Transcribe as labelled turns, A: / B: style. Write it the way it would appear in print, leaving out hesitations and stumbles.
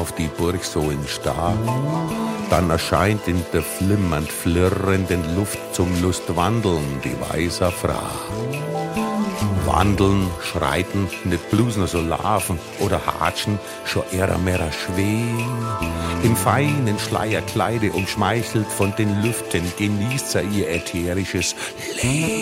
A: auf die Burgsäulen starr. Dann erscheint in der flimmernd flirrenden Luft zum Lustwandeln die weiße Frau. Wandeln, schreiten, nicht bloß nur so laufen oder hatschen, schon eher mehr schweben. Im feinen Schleierkleide umschmeichelt von den Lüften genießt sie ihr ätherisches Leben.